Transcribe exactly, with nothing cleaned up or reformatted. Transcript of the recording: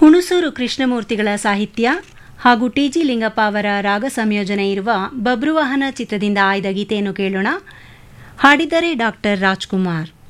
ಹುಣಸೂರು ಕೃಷ್ಣಮೂರ್ತಿಗಳ ಸಾಹಿತ್ಯ ಹಾಗೂ T G Lingappa ಅವರ ರಾಗ ಸಂಯೋಜನೆ ಇರುವ ಬಬ್ರುವಾಹನ ಚಿತ್ರದಿಂದ ಆಯ್ದ ಗೀತೆಯನ್ನು ಕೇಳೋಣ. ಹಾಡಿದರೆ ಡಾಕ್ಟರ್ ರಾಜ್ಕುಮಾರ್.